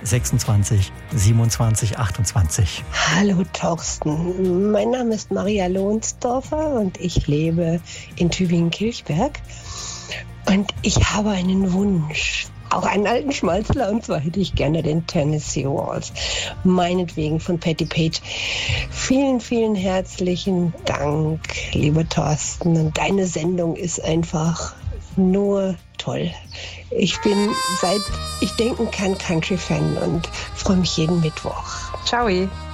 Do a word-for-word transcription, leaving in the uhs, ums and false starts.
sechsundzwanzig siebenundzwanzig achtundzwanzig. Hallo Thorsten, mein Name ist Maria Lohnsdorfer und ich lebe in Tübingen-Kilchberg. Und ich habe einen Wunsch, auch einen alten Schmalzler, und zwar hätte ich gerne den Tennessee Waltz, meinetwegen von Patti Page. Vielen, vielen herzlichen Dank, lieber Thorsten. Und deine Sendung ist einfach nur toll. Ich bin, seit ich denken kann, Country-Fan und freue mich jeden Mittwoch. Ciao.